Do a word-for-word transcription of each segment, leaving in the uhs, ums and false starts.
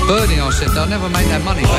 birding, I said, they'll never make that money back.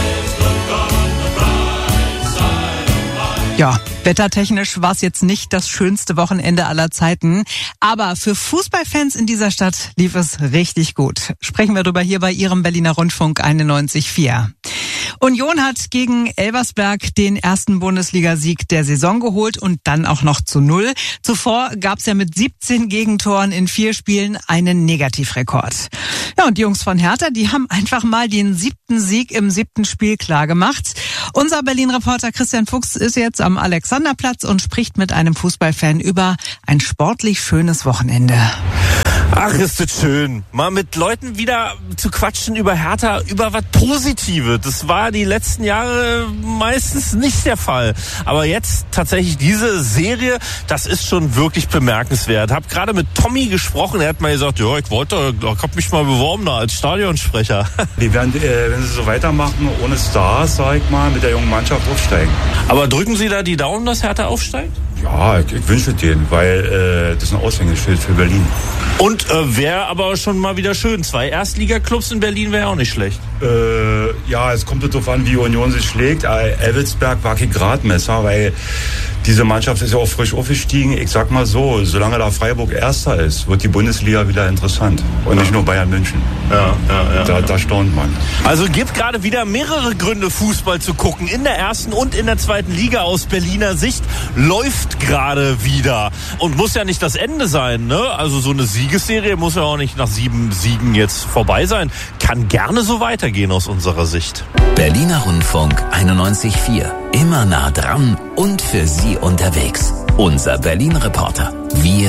Ja, wettertechnisch war es jetzt nicht das schönste Wochenende aller Zeiten. Aber für Fußballfans in dieser Stadt lief es richtig gut. Sprechen wir darüber hier bei Ihrem Berliner Rundfunk einundneunzig Komma vier. Union hat gegen Elversberg den ersten Bundesligasieg der Saison geholt und dann auch noch zu null. Zuvor gab es ja mit siebzehn Gegentoren in vier Spielen einen Negativrekord. Ja, und die Jungs von Hertha, die haben einfach mal den siebten Sieg im siebten Spiel klar gemacht. Unser Berlin-Reporter Christian Fuchs ist jetzt am Alexanderplatz und spricht mit einem Fußballfan über ein sportlich schönes Wochenende. Ach, ist das schön. Mal mit Leuten wieder zu quatschen über Hertha, über was Positives. Das war die letzten Jahre meistens nicht der Fall. Aber jetzt tatsächlich diese Serie, das ist schon wirklich bemerkenswert. Hab gerade mit Tommy gesprochen. Er hat mal gesagt, ja, ich wollte, ich hab mich mal beworben da als Stadionsprecher. Die werden, äh, wenn sie so weitermachen, ohne Stars, sag ich mal, mit der jungen Mannschaft aufsteigen. Aber drücken Sie da die Daumen, dass Hertha aufsteigt? Ja, ich, ich wünsche denen, weil äh, das ist ein Aushängeschild für Berlin. Und äh, wäre aber schon mal wieder schön. Zwei Erstligaklubs in Berlin wäre auch nicht schlecht. Äh, ja, es kommt darauf an, wie Union sich schlägt. Äh, Elversberg war kein Gradmesser, weil diese Mannschaft ist ja auch frisch aufgestiegen. Ich sag mal so, solange da Freiburg Erster ist, wird die Bundesliga wieder interessant. Und nicht nur Bayern München. Ja, ja, ja. Da, da staunt man. Also gibt gerade wieder mehrere Gründe, Fußball zu gucken. In der ersten und in der zweiten Liga aus Berliner Sicht läuft gerade wieder. Und muss ja nicht das Ende sein, ne? Also so eine Siegesserie muss ja auch nicht nach sieben Siegen jetzt vorbei sein. Kann gerne so weitergehen aus unserer Sicht. Berliner Rundfunk einundneunzig Komma vier. Immer nah dran und für Sie unterwegs. Unser Berlin-Reporter. Wir